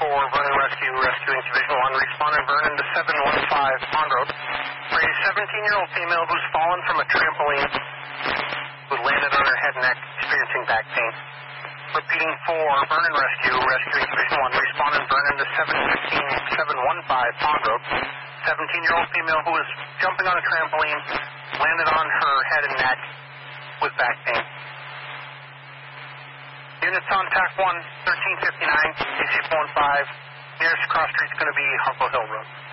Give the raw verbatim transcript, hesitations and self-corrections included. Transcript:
four, Vernon Rescue, rescuing Division one, responding Vernon to seven one five Pond Road. For a seventeen-year-old female who's fallen from a trampoline, who landed on her head and neck, experiencing back pain. Repeating four, Vernon Rescue, rescuing Division one, responding Vernon to seven fifteen, seven one five Pond Road. seventeen-year-old female who was jumping on a trampoline, landed on her head and neck with back pain. Units on TAC one, thirteen fifty-nine, A C four one five. Nearest cross street's going to be Harpo Hill Road.